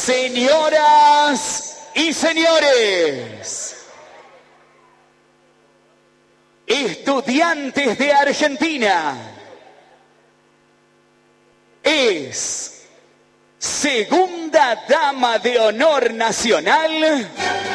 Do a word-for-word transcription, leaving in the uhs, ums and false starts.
Señoras y señores, estudiantes de Argentina, es segunda dama de honor nacional